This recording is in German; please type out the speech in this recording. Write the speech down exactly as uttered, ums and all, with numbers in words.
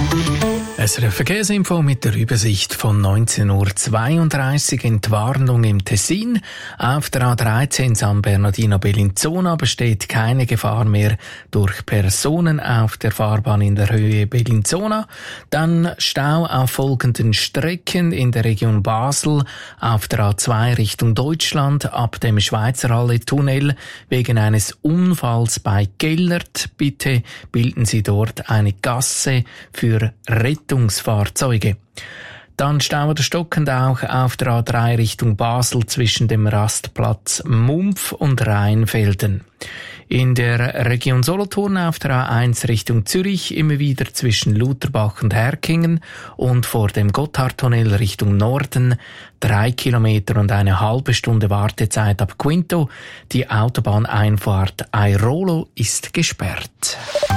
Es ist eine Verkehrsinfo mit der Übersicht von neunzehn Uhr zweiunddreißig. Entwarnung im Tessin. Auf der A dreizehn San Bernardino Bellinzona besteht keine Gefahr mehr durch Personen auf der Fahrbahn in der Höhe Bellinzona. Dann Stau auf folgenden Strecken in der Region Basel. Auf der A zwei Richtung Deutschland ab dem Schweizerhalle-Tunnel wegen eines Unfalls bei Gellert. Bitte bilden Sie dort eine Gasse für Rettungsfahrzeuge. Dann Stau oder stockend auch auf der A drei Richtung Basel zwischen dem Rastplatz Mumpf und Rheinfelden. In der Region Solothurn auf der A eins Richtung Zürich immer wieder zwischen Lutherbach und Herkingen und vor dem Gotthardtunnel Richtung Norden drei Kilometer und eine halbe Stunde Wartezeit ab Quinto. Die Autobahneinfahrt Airolo ist gesperrt.